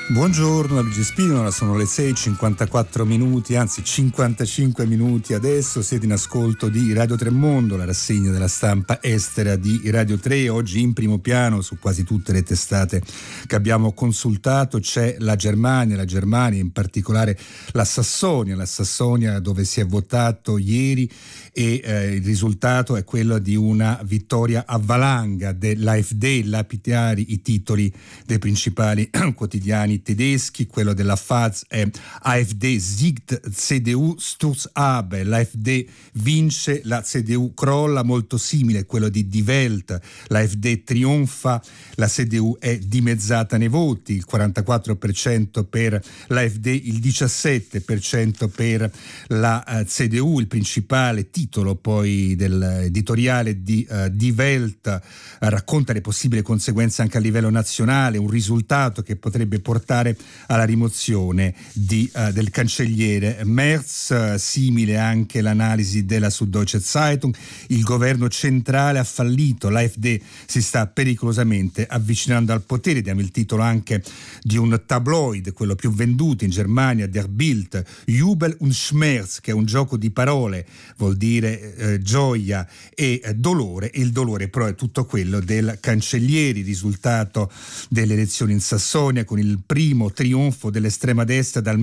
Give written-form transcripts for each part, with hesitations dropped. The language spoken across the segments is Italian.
Buongiorno da Luigi Spinola, sono le 6:54 minuti, anzi 55 minuti adesso. Siete in ascolto di Radio Tremondo, la rassegna della stampa estera di Radio 3. Oggi in primo piano su quasi tutte le testate che abbiamo consultato c'è la Germania in particolare la Sassonia dove si è votato ieri e il risultato è quello di una vittoria a valanga dell'AfD, lapidari i titoli dei principali quotidiani tedeschi. Quello della FAZ è AfD siegt, CDU stürzt ab, l'AfD vince, la CDU crolla, molto simile a quello di Die Welt, l'AfD trionfa, la CDU è dimezzata nei voti, il 44% per l'AfD, il 17% per la CDU. Il principale titolo poi dell'editoriale di Die Welt racconta le possibili conseguenze anche a livello nazionale, un risultato che potrebbe portare alla rimozione del cancelliere Merz, simile anche l'analisi della Süddeutsche Zeitung. Il governo centrale ha fallito, l'AfD si sta pericolosamente avvicinando al potere. Diamo il titolo anche di un tabloid, quello più venduto in Germania, Der Bild, Jubel und Schmerz, che è un gioco di parole, vuol dire gioia e dolore, e il dolore però è tutto quello del cancelliere. Il risultato delle elezioni in Sassonia, con il primo trionfo dell'estrema destra dal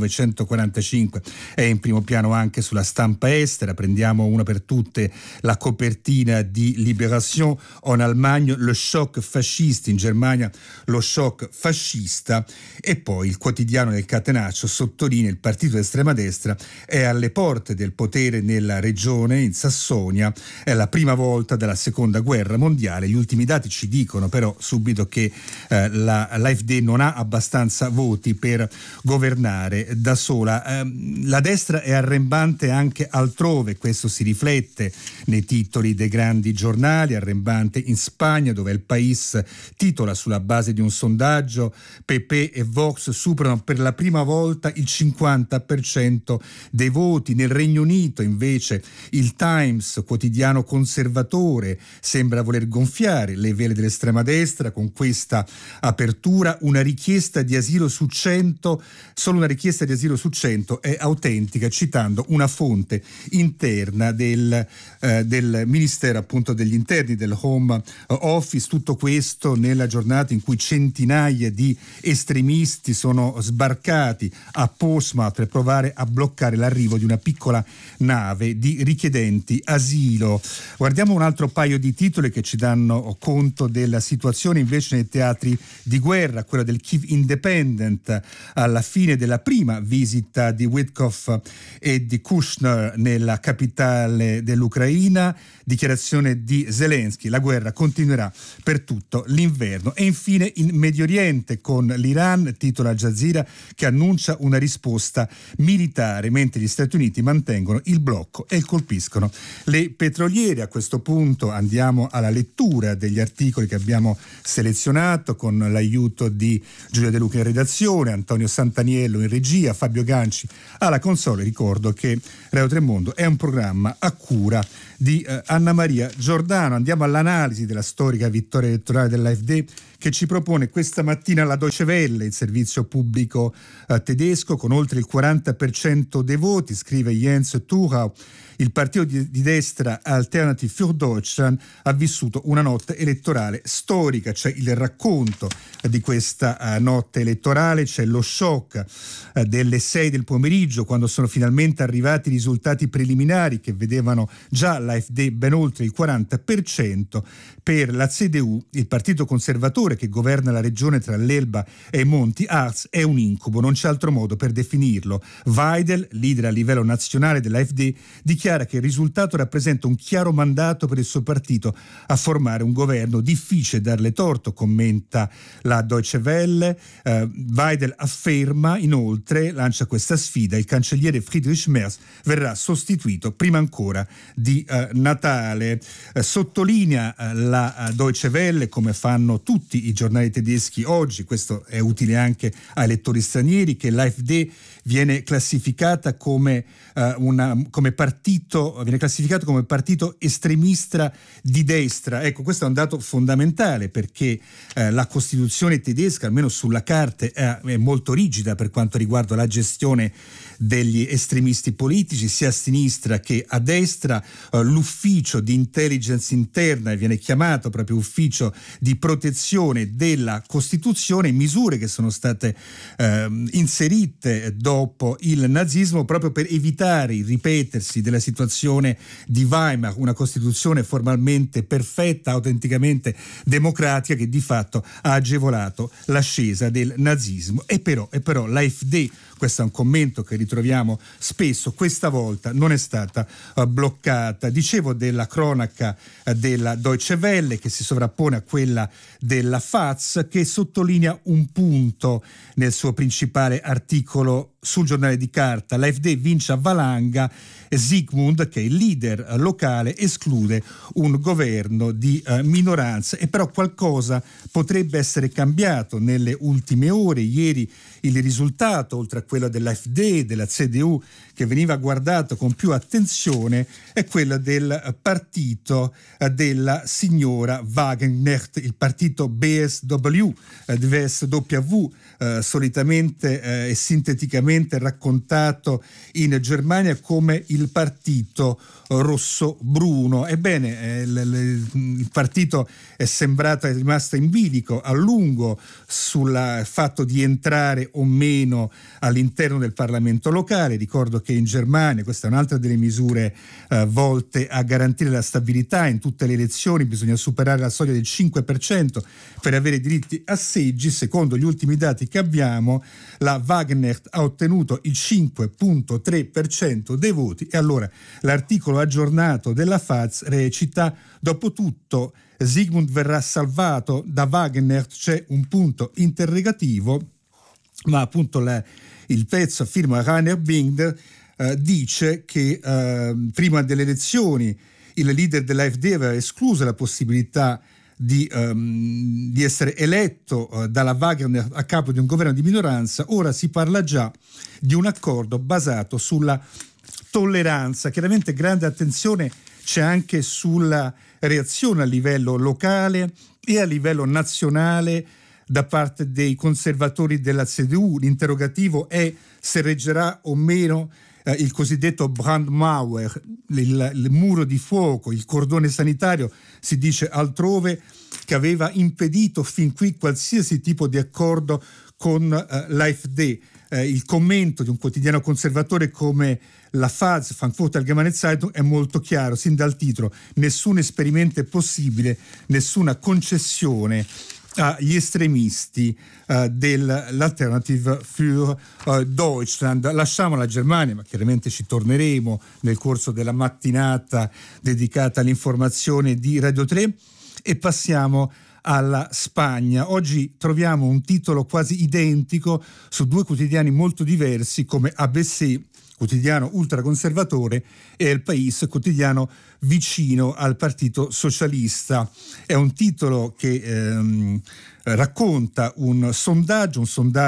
1945, è in primo piano anche sulla stampa estera. Prendiamo una per tutte la copertina di Libération: en Allemagne le choc fasciste, in Germania lo shock fascista. E poi il quotidiano del Catenaccio sottolinea: il partito d'estrema destra è alle porte del potere nella regione, in Sassonia, è la prima volta dalla seconda guerra mondiale. Gli ultimi dati ci dicono però subito che l'AfD non ha abbastanza voti per governare da sola. La destra è arrembante anche altrove, questo si riflette nei titoli dei grandi giornali. Arrembante in Spagna, dove il País titola, sulla base di un sondaggio: PP e Vox superano per la prima volta il 50% dei voti. Nel Regno Unito invece il Times, quotidiano conservatore, sembra voler gonfiare le vele dell'estrema destra con questa apertura: una richiesta di asilo su 100, solo una richiesta di asilo su 100 è autentica, citando una fonte interna del Ministero appunto degli Interni, del Home Office. Tutto questo nella giornata in cui centinaia di estremisti sono sbarcati a Portsmouth per provare a bloccare l'arrivo di una piccola nave di richiedenti asilo. Guardiamo un altro paio di titoli che ci danno conto della situazione invece nei teatri di guerra. Quello del Kyiv Independent, alla fine della prima visita di Witkoff e di Kushner nella capitale dell'Ucraina. Dichiarazione di Zelensky: la guerra continuerà per tutto l'inverno. E infine in Medio Oriente, con l'Iran, titola Al Jazeera, che annuncia una risposta militare, mentre gli Stati Uniti mantengono il blocco e colpiscono le petroliere. A questo punto andiamo alla lettura degli articoli che abbiamo selezionato, con l'aiuto di Giulia De Luca in redazione, Antonio Santaniello in regia, Fabio Ganci alla console. Ricordo che Radio Tremondo è un programma a cura di Anna Maria Giordano. Andiamo all'analisi della storica vittoria elettorale dell'AfD, che ci propone questa mattina la Deutsche Welle, il servizio pubblico tedesco, con oltre il 40% dei voti. Scrive Jens Thurau: il partito di destra Alternative für Deutschland ha vissuto una notte elettorale storica. C'è il racconto di questa notte elettorale, c'è lo shock delle 6 del pomeriggio, quando sono finalmente arrivati i risultati preliminari che vedevano già l'AfD ben oltre il 40%. Per la CDU, il partito conservatore che governa la regione tra l'Elba e i Monti Harz, è un incubo, non c'è altro modo per definirlo. Weidel, leader a livello nazionale dell'AfD, dichiara che il risultato rappresenta un chiaro mandato per il suo partito a formare un governo. Difficile darle torto, commenta la Deutsche Welle. Weidel afferma inoltre, lancia questa sfida: il cancelliere Friedrich Merz verrà sostituito prima ancora di Natale. Sottolinea la Deutsche Welle, come fanno tutti i giornali tedeschi oggi, questo è utile anche ai lettori stranieri, che l'AfD viene classificata come partito estremista di destra. Ecco, questo è un dato fondamentale, perché la Costituzione tedesca, almeno sulla carta, è molto rigida per quanto riguarda la gestione degli estremisti politici, sia a sinistra che a destra. L'ufficio di intelligence interna viene chiamato proprio ufficio di protezione della Costituzione, misure che sono state inserite dopo il nazismo proprio per evitare il ripetersi della situazione di Weimar, una Costituzione formalmente perfetta, autenticamente democratica, che di fatto ha agevolato l'ascesa del nazismo. E però l'AfD, questo è un commento che ritroviamo spesso, questa volta non è stata bloccata. Dicevo della cronaca della Deutsche Welle, che si sovrappone a quella della FAZ, che sottolinea un punto nel suo principale articolo sul giornale di carta. L'AfD vince a valanga, Sigmund, che è il leader locale, esclude un governo di minoranza. E però qualcosa potrebbe essere cambiato nelle ultime ore. Ieri il risultato, oltre a quello dell'AfD, della CDU, che veniva guardato con più attenzione, è quello del partito della signora Wagenknecht, il partito BSW, solitamente e sinteticamente raccontato in Germania come il partito rosso-bruno. Ebbene, il partito è rimasto in bilico a lungo sul fatto di entrare o meno all'interno del Parlamento locale. Ricordo che in Germania, questa è un'altra delle misure volte a garantire la stabilità, in tutte le elezioni bisogna superare la soglia del 5% per avere diritti a seggi. Secondo gli ultimi dati che abbiamo, la Wagenknecht ha ottenuto il 5,3% dei voti. E allora l'articolo aggiornato della FAZ recita: dopo tutto Sigmund verrà salvato da Wagenknecht, c'è un punto interrogativo, ma appunto il pezzo a firma Rainer Binder dice che prima delle elezioni il leader dell'AfD aveva escluso la possibilità di essere eletto dalla Wagner a capo di un governo di minoranza. Ora si parla già di un accordo basato sulla tolleranza. Chiaramente grande attenzione c'è anche sulla reazione a livello locale e a livello nazionale da parte dei conservatori della CDU. L'interrogativo è se reggerà o meno il cosiddetto Brandmauer, il muro di fuoco, il cordone sanitario, si dice altrove, che aveva impedito fin qui qualsiasi tipo di accordo con l'AfD. Il commento di un quotidiano conservatore come la FAZ, Frankfurter Allgemeine Zeitung, è molto chiaro, sin dal titolo: nessun esperimento è possibile, nessuna concessione agli estremisti dell'Alternative für Deutschland. Lasciamo la Germania, ma chiaramente ci torneremo nel corso della mattinata dedicata all'informazione di Radio 3, e passiamo alla Spagna. Oggi troviamo un titolo quasi identico su due quotidiani molto diversi come ABC, quotidiano ultraconservatore, e El País, quotidiano vicino al Partito Socialista. È un titolo che racconta un sondaggio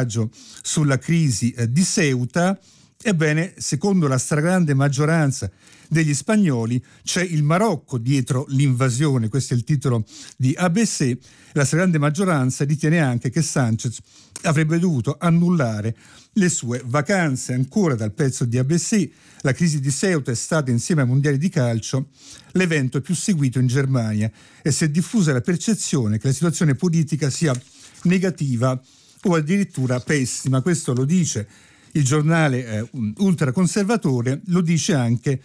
sulla crisi di Ceuta. Ebbene, secondo la stragrande maggioranza degli spagnoli c'è il Marocco dietro l'invasione. Questo è il titolo di ABC. La stragrande maggioranza ritiene anche che Sánchez avrebbe dovuto annullare le sue vacanze. Ancora dal pezzo di ABC: la crisi di Ceuta è stata, insieme ai mondiali di calcio, l'evento più seguito in Germania e si è diffusa la percezione che la situazione politica sia negativa o addirittura pessima. Questo lo dice il giornale ultraconservatore, lo dice anche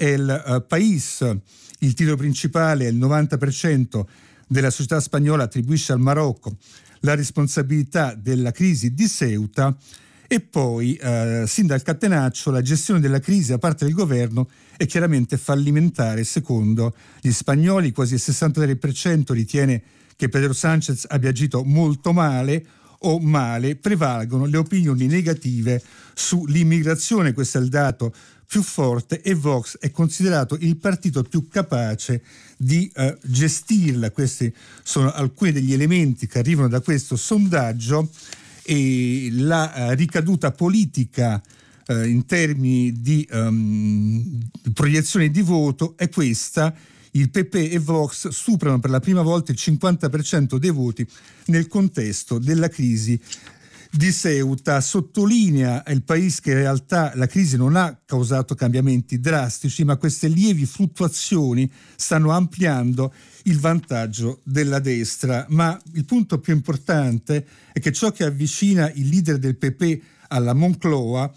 El País. Il titolo principale è: il 90% della società spagnola attribuisce al Marocco la responsabilità della crisi di Ceuta. E poi, sin dal catenaccio, la gestione della crisi da parte del governo è chiaramente fallimentare. Secondo gli spagnoli, quasi il 63% ritiene che Pedro Sánchez abbia agito molto male o male. Prevalgono le opinioni negative sull'immigrazione. Questo è il dato più forte e Vox è considerato il partito più capace di gestirla. Questi sono alcuni degli elementi che arrivano da questo sondaggio, e la ricaduta politica in termini di proiezione di voto è questa. Il PP e Vox superano per la prima volta il 50% dei voti nel contesto della crisi di Ceuta. Sottolinea il País che in realtà la crisi non ha causato cambiamenti drastici, ma queste lievi fluttuazioni stanno ampliando il vantaggio della destra. Ma il punto più importante è che ciò che avvicina il leader del PP alla Moncloa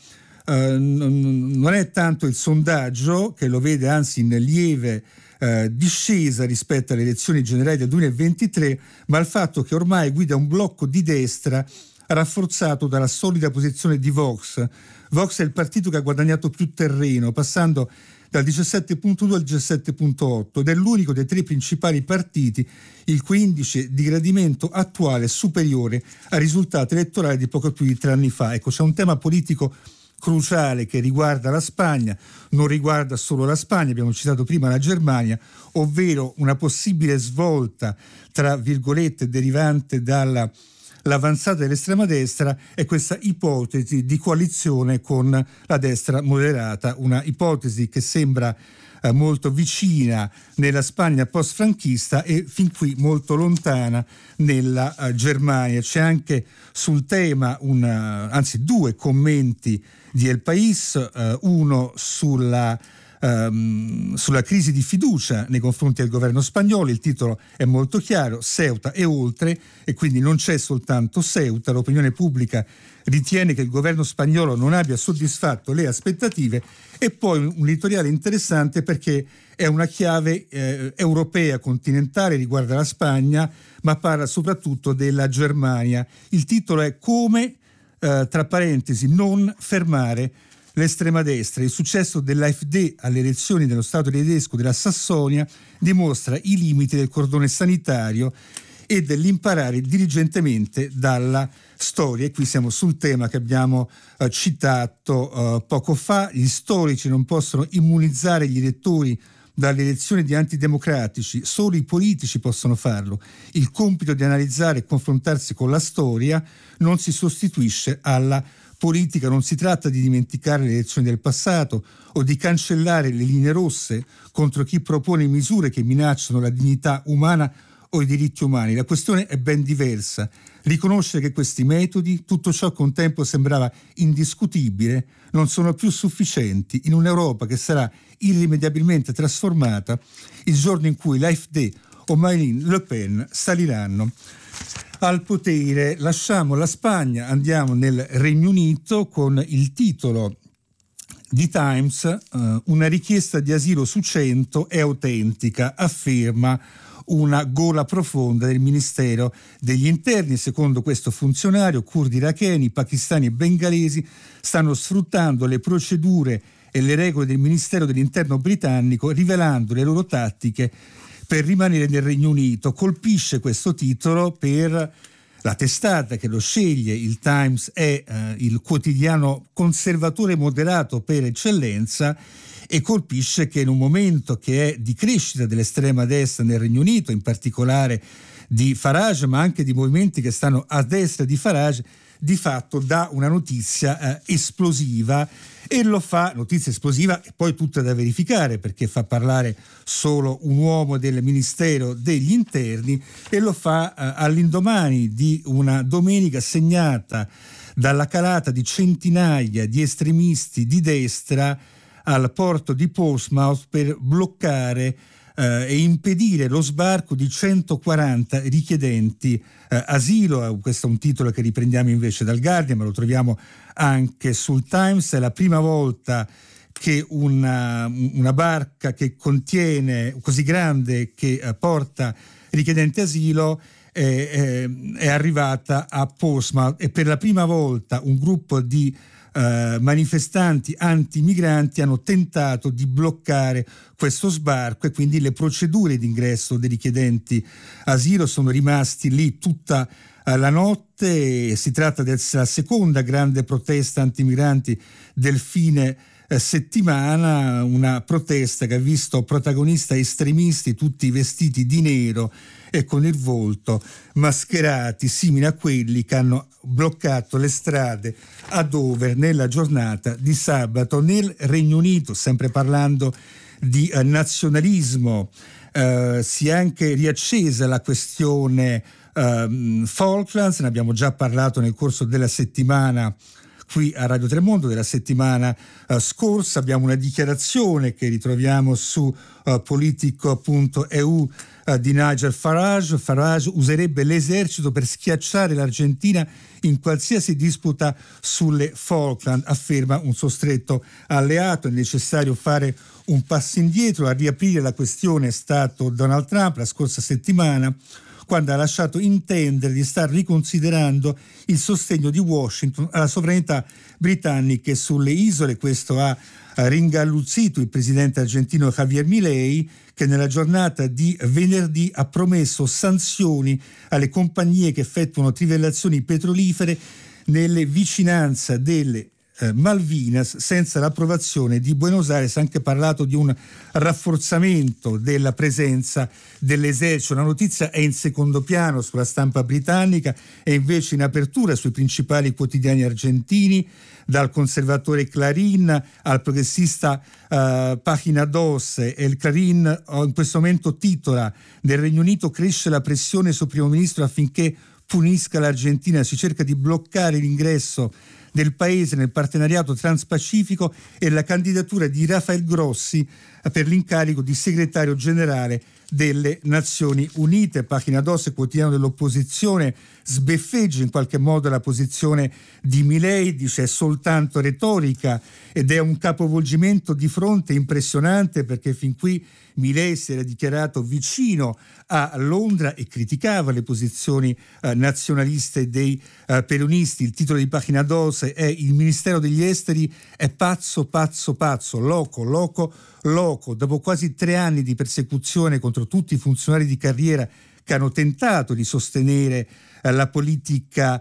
non è tanto il sondaggio, che lo vede anzi in lieve discesa rispetto alle elezioni generali del 2023, ma il fatto che ormai guida un blocco di destra rafforzato dalla solida posizione di Vox. Vox è il partito che ha guadagnato più terreno, passando dal 17,2 al 17,8, ed è l'unico dei tre principali partiti il cui indice di gradimento attuale è superiore ai risultati elettorali di poco più di 3 anni fa. Ecco, c'è un tema politico cruciale che riguarda la Spagna, non riguarda solo la Spagna, abbiamo citato prima la Germania, ovvero una possibile svolta, tra virgolette, derivante dall'avanzata dell'estrema destra, e questa ipotesi di coalizione con la destra moderata, una ipotesi che sembra molto vicina nella Spagna post-franchista e fin qui molto lontana nella Germania. C'è anche sul tema due commenti di El País, uno sulla crisi di fiducia nei confronti del governo spagnolo. Il titolo è molto chiaro: Ceuta e oltre, e quindi non c'è soltanto Ceuta. L'opinione pubblica ritiene che il governo spagnolo non abbia soddisfatto le aspettative. E poi un editoriale interessante perché è una chiave europea continentale, riguarda la Spagna, ma parla soprattutto della Germania. Il titolo è Come, tra parentesi, non fermare l'estrema destra. Il successo dell'AfD alle elezioni dello Stato tedesco della Sassonia dimostra i limiti del cordone sanitario e dell'imparare diligentemente dalla storia. E qui siamo sul tema che abbiamo citato poco fa: gli storici non possono immunizzare gli elettori dalle elezioni di antidemocratici, solo i politici possono farlo. Il compito di analizzare e confrontarsi con la storia non si sostituisce alla politica. Non si tratta di dimenticare le elezioni del passato o di cancellare le linee rosse contro chi propone misure che minacciano la dignità umana o i diritti umani. La questione è ben diversa: riconoscere che questi metodi, tutto ciò che un tempo sembrava indiscutibile, non sono più sufficienti in un'Europa che sarà irrimediabilmente trasformata il giorno in cui l'AfD o Marine Le Pen saliranno al potere. Lasciamo la Spagna, andiamo nel Regno Unito con il titolo di Times: una richiesta di asilo su 100 è autentica, afferma una gola profonda del Ministero degli Interni. Secondo questo funzionario, curdi iracheni, pakistani e bengalesi stanno sfruttando le procedure e le regole del Ministero dell'Interno britannico, rivelando le loro tattiche per rimanere nel Regno Unito. Colpisce questo titolo per la testata che lo sceglie. Il Times è il quotidiano conservatore moderato per eccellenza, e colpisce che in un momento che è di crescita dell'estrema destra nel Regno Unito, in particolare di Farage, ma anche di movimenti che stanno a destra di Farage, di fatto dà una notizia esplosiva, e lo fa, notizia esplosiva e poi tutta da verificare, perché fa parlare solo un uomo del Ministero degli Interni, e lo fa all'indomani di una domenica segnata dalla calata di centinaia di estremisti di destra al porto di Portsmouth per bloccare e impedire lo sbarco di 140 richiedenti asilo. Questo è un titolo che riprendiamo invece dal Guardian, ma lo troviamo anche sul Times. È la prima volta che una barca che contiene, così grande, che porta richiedenti asilo è arrivata a Portsmouth, e per la prima volta un gruppo di manifestanti anti-migranti hanno tentato di bloccare questo sbarco, e quindi le procedure di ingresso dei richiedenti asilo sono rimasti lì tutta la notte. Si tratta della seconda grande protesta anti-migranti del fine settimana, una protesta che ha visto protagonista estremisti tutti vestiti di nero e con il volto mascherati, simili a quelli che hanno bloccato le strade a Dover nella giornata di sabato. Nel Regno Unito, sempre parlando di nazionalismo, si è anche riaccesa la questione Falklands. Ne abbiamo già parlato nel corso della settimana qui a Radio Tremondo, della settimana scorsa. Abbiamo una dichiarazione che ritroviamo su politico.eu di Nigel Farage. Farage userebbe l'esercito per schiacciare l'Argentina in qualsiasi disputa sulle Falkland, afferma un suo stretto alleato. È necessario fare un passo indietro. A riaprire la questione è stato Donald Trump la scorsa settimana, quando ha lasciato intendere di star riconsiderando il sostegno di Washington alla sovranità britannica sulle isole. Questo ha ringalluzzito il presidente argentino Javier Milei, che nella giornata di venerdì ha promesso sanzioni alle compagnie che effettuano trivellazioni petrolifere nelle vicinanze delle Malvinas senza l'approvazione di Buenos Aires. Ha anche parlato di un rafforzamento della presenza dell'esercito. La notizia è in secondo piano sulla stampa britannica e invece in apertura sui principali quotidiani argentini, dal conservatore Clarín al progressista Página 2. E il Clarín in questo momento titola: nel Regno Unito cresce la pressione sul primo ministro affinché punisca l'Argentina, si cerca di bloccare l'ingresso del paese nel partenariato transpacifico e la candidatura di Rafael Grossi per l'incarico di segretario generale delle Nazioni Unite. Pagina 2, quotidiano dell'opposizione, sbeffeggia in qualche modo la posizione di Milei, dice è soltanto retorica ed è un capovolgimento di fronte impressionante, perché fin qui Milei si era dichiarato vicino a Londra e criticava le posizioni nazionaliste dei peronisti. Il titolo di Pagina 2 è: il Ministero degli Esteri è pazzo, pazzo, pazzo, loco, loco, loco. Dopo quasi 3 anni di persecuzione contro tutti i funzionari di carriera che hanno tentato di sostenere la politica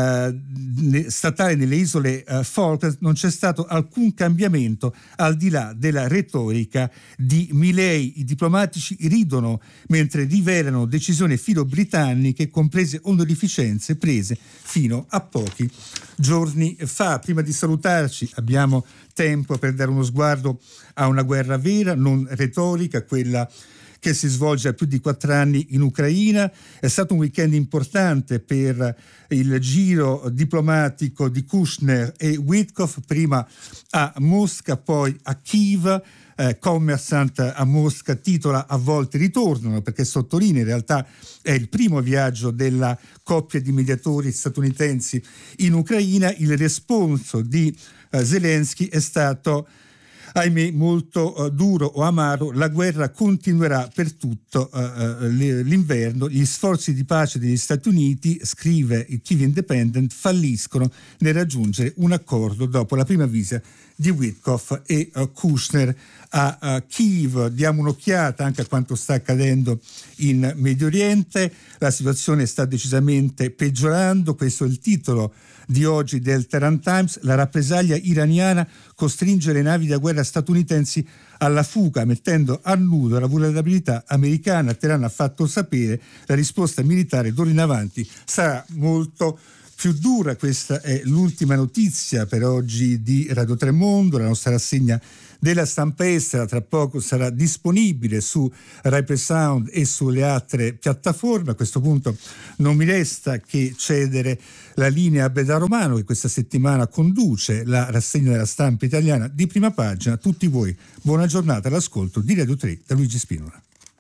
statale nelle isole Falkland, non c'è stato alcun cambiamento al di là della retorica di Milei. I diplomatici ridono mentre rivelano decisioni filo-britanniche, comprese onorificenze prese fino a pochi giorni fa. Prima di salutarci abbiamo tempo per dare uno sguardo a una guerra vera, non retorica, quella che si svolge a più di 4 anni in Ucraina. È stato un weekend importante per il giro diplomatico di Kushner e Witkoff, prima a Mosca, poi a Kiev. Kommersant a Mosca titola: a volte ritornano, perché sottolinea in realtà è il primo viaggio della coppia di mediatori statunitensi in Ucraina. Il responso di Zelensky è stato, ahimè, molto duro o amaro. La guerra continuerà per tutto l'inverno. Gli sforzi di pace degli Stati Uniti, scrive il Kiev Independent, falliscono nel raggiungere un accordo dopo la prima visita di Witkoff e Kushner a Kiev. Diamo un'occhiata anche a quanto sta accadendo in Medio Oriente. La situazione sta decisamente peggiorando. Questo è il titolo di oggi del Tehran Times. La rappresaglia iraniana costringe le navi da guerra statunitensi alla fuga, mettendo a nudo la vulnerabilità americana. Teheran ha fatto sapere la risposta militare d'ora in avanti sarà molto più dura. Questa è l'ultima notizia per oggi di Radio Tremondo. La nostra rassegna della stampa estera tra poco sarà disponibile su Rai Play Sound e sulle altre piattaforme. A questo punto non mi resta che cedere la linea a Beda Romano, che questa settimana conduce la rassegna della stampa italiana di Prima Pagina. A tutti voi buona giornata all'ascolto di Radio 3 da Luigi Spinola.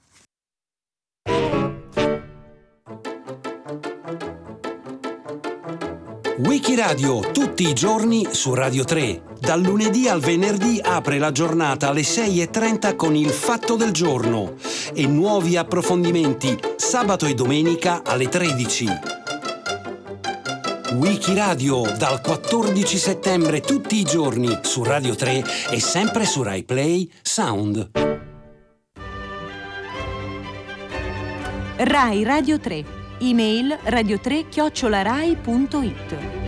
Wikiradio tutti i giorni su Radio 3. Dal lunedì al venerdì apre la giornata alle 6:30 con il Fatto del Giorno e nuovi approfondimenti sabato e domenica alle 13. Wikiradio dal 14 settembre tutti i giorni su Radio 3 e sempre su Rai Play Sound. Rai Radio 3. Email radio3@rai.it